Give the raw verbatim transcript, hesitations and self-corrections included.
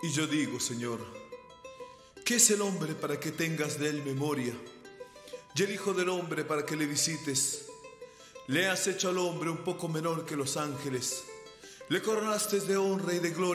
Y yo digo, Señor, ¿qué es el hombre para que tengas de él memoria? Y el hijo del hombre para que le visites. Le has hecho al hombre un poco menor que los ángeles. Le coronaste de honra y de gloria.